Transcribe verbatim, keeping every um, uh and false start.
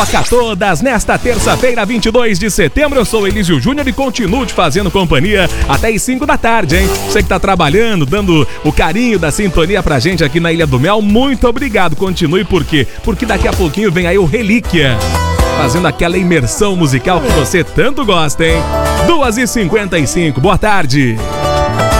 Toca todas nesta terça-feira, vinte e dois de setembro. Eu sou Elísio Júnior e continuo te fazendo companhia até as cinco da tarde, hein? Você que tá trabalhando, dando o carinho da sintonia pra gente aqui na Ilha do Mel, muito obrigado. Continue, por quê? Porque daqui a pouquinho vem aí o Relíquia, fazendo aquela imersão musical que você tanto gosta, hein? duas e cinquenta e cinco, boa tarde.